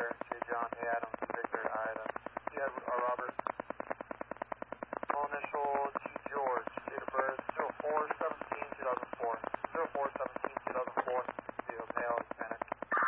Square, J. John, A. Adams, Victor, Ida, C. Edward, R. Robert. Full initial, G. George, date of birth 04/7